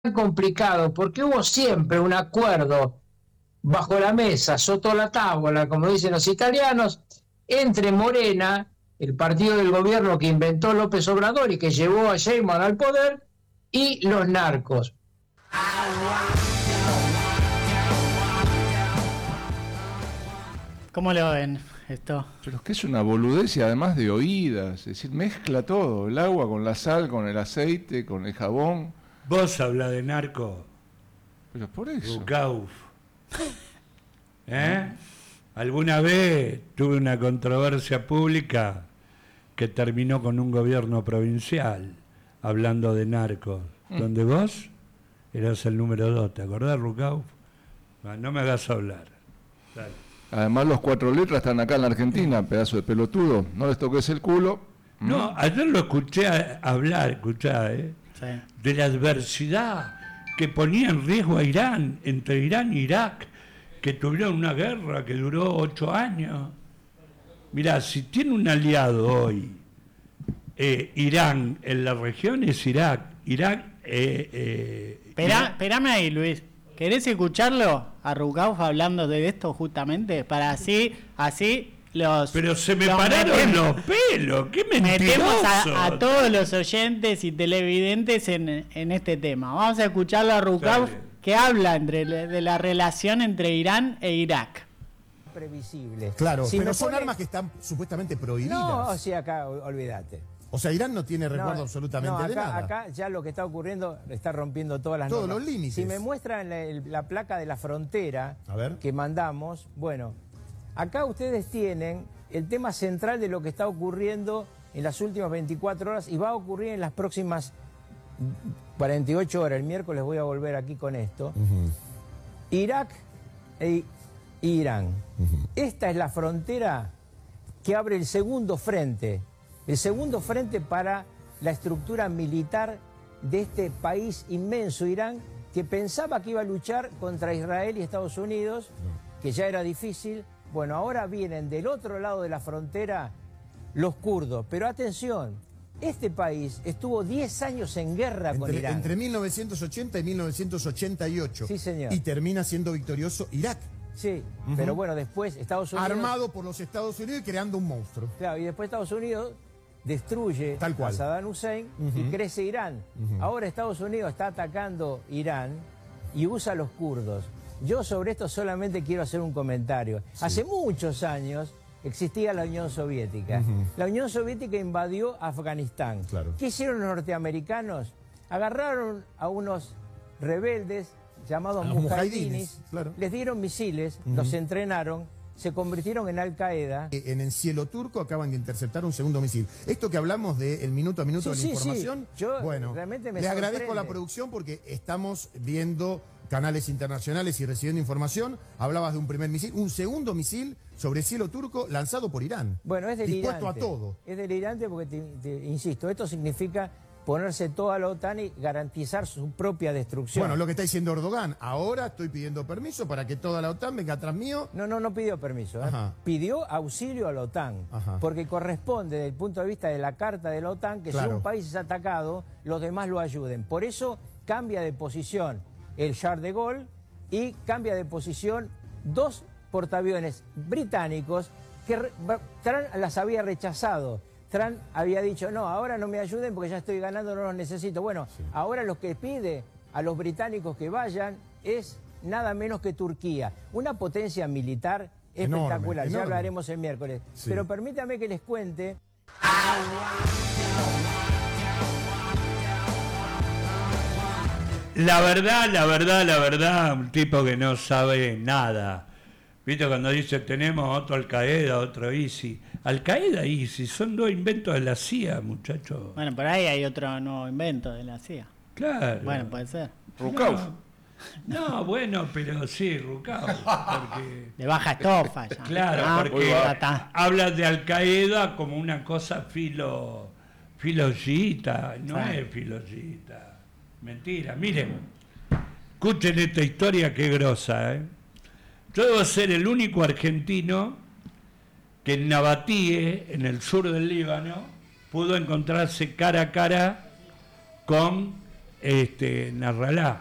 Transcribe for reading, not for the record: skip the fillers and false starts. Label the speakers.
Speaker 1: complicado porque hubo siempre un acuerdo bajo la mesa, sotto la tavola, como dicen los italianos, entre Morena, el partido del gobierno que inventó López Obrador y que llevó a Sheinbaum al poder, y los narcos.
Speaker 2: ¿Cómo lo ven esto?
Speaker 3: Pero es que es una boludez y además de oídas, es decir, mezcla todo, el agua con la sal, con el aceite, con el jabón.
Speaker 4: Vos hablás de narco.
Speaker 3: Pero por eso.
Speaker 4: Rucauf. Alguna vez tuve una controversia pública que terminó con un gobierno provincial hablando de narcos, donde vos eras el número 2, ¿te acordás, Rucauf? No me hagas hablar. Dale.
Speaker 3: Además los 4 letras están acá en la Argentina, pedazo de pelotudo, no les toques el culo.
Speaker 4: No, ayer lo escuché hablar,
Speaker 2: Sí.
Speaker 4: de la adversidad que ponía en riesgo a Irán, entre Irán y Irak, que tuvieron una guerra que duró 8 años. Mirá, si tiene un aliado hoy, Irán en la región es Irak.
Speaker 2: Esperame ahí, Luis. ¿Querés escucharlo a Rucauf hablando de esto justamente? Para así los...
Speaker 4: Pero se me pararon los pelos, qué mentiroso.
Speaker 2: Metemos a todos los oyentes y televidentes en este tema. Vamos a escucharlo a Rucauf, que habla de la relación entre Irán e Irak.
Speaker 5: Previsible.
Speaker 6: Claro, si pero son armas que están supuestamente prohibidas.
Speaker 5: No, o sea, acá, olvídate.
Speaker 6: O sea, Irán no tiene recuerdo absolutamente de nada.
Speaker 5: Acá ya lo que está ocurriendo está rompiendo todas las normas.
Speaker 6: Todos los límites.
Speaker 5: Si me muestran la placa de la frontera que mandamos, bueno, acá ustedes tienen el tema central de lo que está ocurriendo en las últimas 24 horas y va a ocurrir en las próximas 48 horas. El miércoles voy a volver aquí con esto. Irak e Irán. Esta es la frontera que abre el segundo frente para la estructura militar de este país inmenso, Irán, que pensaba que iba a luchar contra Israel y Estados Unidos, que ya era difícil. Bueno, ahora vienen del otro lado de la frontera los kurdos. Pero atención, este país estuvo 10 años en guerra con Irán.
Speaker 6: Entre 1980 y 1988.
Speaker 5: Sí, señor.
Speaker 6: Y termina siendo victorioso Irak.
Speaker 5: Sí, pero bueno, después Estados Unidos...
Speaker 6: Armado por los Estados Unidos y creando un monstruo.
Speaker 5: Claro, y después Estados Unidos destruye a Saddam Hussein y crece Irán. Ahora Estados Unidos está atacando Irán y usa a los kurdos. Yo sobre esto solamente quiero hacer un comentario. Sí. Hace muchos años existía la Unión Soviética. La Unión Soviética invadió Afganistán. Claro. ¿Qué hicieron los norteamericanos? Agarraron a unos rebeldes llamados mujahidinis, les dieron misiles, los entrenaron, se convirtieron en Al-Qaeda.
Speaker 6: En el cielo turco acaban de interceptar un segundo misil. Esto que hablamos del minuto a minuto de la información,
Speaker 5: Yo realmente me
Speaker 6: le agradezco a la producción porque estamos viendo canales internacionales y recibiendo información. Hablabas de un primer misil, un segundo misil sobre cielo turco lanzado por Irán.
Speaker 5: Bueno, es delirante.
Speaker 6: Dispuesto a todo.
Speaker 5: Es delirante porque, insisto, esto significa ponerse toda la OTAN y garantizar su propia destrucción.
Speaker 6: Bueno, lo que está diciendo Erdogan, ahora estoy pidiendo permiso para que toda la OTAN venga atrás mío.
Speaker 5: No pidió permiso, pidió auxilio a la OTAN, porque corresponde desde el punto de vista de la carta de la OTAN que si un país es atacado, los demás lo ayuden. Por eso cambia de posición el Charles de Gaulle y cambia de posición 2 portaaviones británicos que Trump las había rechazado. Trump había dicho, no, ahora no me ayuden porque ya estoy ganando, no los necesito. Bueno, ahora lo que pide a los británicos que vayan es nada menos que Turquía. Una potencia militar espectacular, ya hablaremos el miércoles. Sí. Pero permítame que les cuente...
Speaker 4: La verdad, un tipo que no sabe nada. ¿Viste cuando dice tenemos otro Al-Qaeda, otro ISIS? Al-Qaeda y ISIS son 2 inventos de la CIA, muchachos.
Speaker 2: Bueno, por ahí hay otro nuevo invento de la CIA.
Speaker 4: Claro.
Speaker 2: Bueno, puede ser.
Speaker 3: Rucauf.
Speaker 4: No, bueno, pero sí, Rucauf. Porque...
Speaker 2: De baja estofa ya.
Speaker 4: Claro, porque habla de Al-Qaeda como una cosa filoyita. No es filoyita. Mentira. Miren, escuchen esta historia que grosa, Yo debo ser el único argentino que en Nabatie, en el sur del Líbano, pudo encontrarse cara a cara con narrala.